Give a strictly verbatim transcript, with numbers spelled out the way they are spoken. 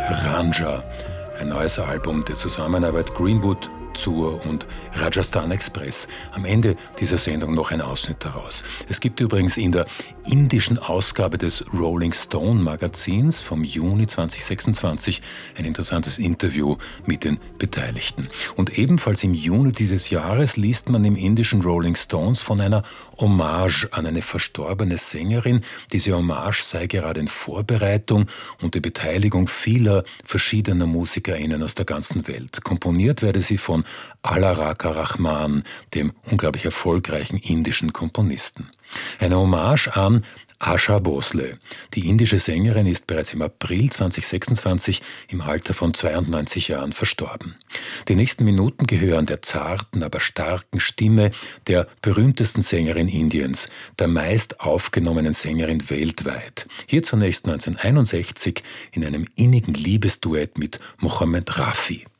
Ranja, ein neues Album der Zusammenarbeit Greenwood Tour und Rajasthan Express. Am Ende dieser Sendung noch ein Ausschnitt daraus. Es gibt übrigens in der indischen Ausgabe des Rolling Stone Magazins vom Juni zweitausendsechsundzwanzig ein interessantes Interview mit den Beteiligten. Und ebenfalls im Juni dieses Jahres liest man im indischen Rolling Stones von einer Hommage an eine verstorbene Sängerin. Diese Hommage sei gerade in Vorbereitung und die Beteiligung vieler verschiedener MusikerInnen aus der ganzen Welt. Komponiert werde sie von Alaraka Rahman, dem unglaublich erfolgreichen indischen Komponisten. Eine Hommage an Asha Bhosle. Die indische Sängerin ist bereits im April zweitausendsechsundzwanzig im Alter von zweiundneunzig Jahren verstorben. Die nächsten Minuten gehören der zarten, aber starken Stimme der berühmtesten Sängerin Indiens, der meist aufgenommenen Sängerin weltweit. Hier zunächst neunzehnhunderteinundsechzig in einem innigen Liebesduett mit Mohammed Rafi.